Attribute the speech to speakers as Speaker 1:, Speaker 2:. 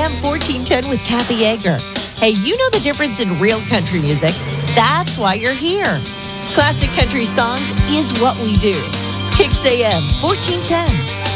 Speaker 1: AM 1410 with Kathy Yeager. Hey, you know the difference in real country music. That's why you're here. Classic country songs is what we do. Kicks AM 1410.